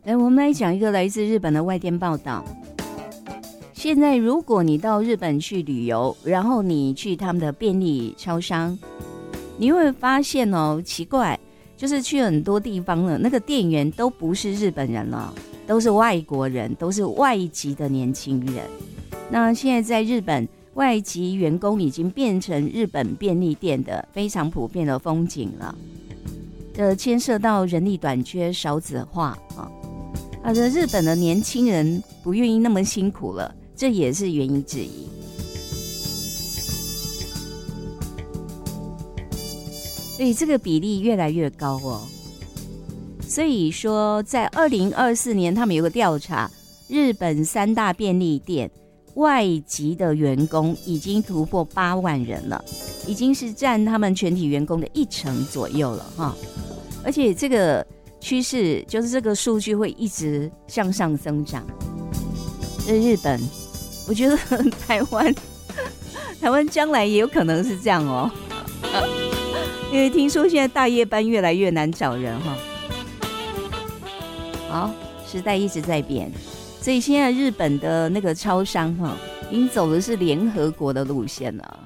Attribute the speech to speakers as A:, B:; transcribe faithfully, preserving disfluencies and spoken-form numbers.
A: 来，我们来讲一个来自日本的外电报道。现在如果你到日本去旅游，然后你去他们的便利超商，你会发现哦，奇怪，就是去很多地方了，那个店员都不是日本人了，都是外国人，都是外籍的年轻人。那现在在日本，外籍员工已经变成日本便利店的非常普遍的风景了。这牵涉到人力短缺、少子化啊，啊，这日本的年轻人不愿意那么辛苦了，这也是原因之一。所以这个比例越来越高哦。所以说，在二零二四年，他们有个调查，日本三大便利店外籍的员工已经突破八万人了，已经是占他们全体员工的一成左右了哈。而且这个趋势就是这个数据会一直向上增长。这日本，我觉得台湾，台湾将来也有可能是这样哦。因为听说现在大夜班越来越难找人哈。好，时代一直在变。所以现在日本的那个超商哈，已经走的是联合国的路线了。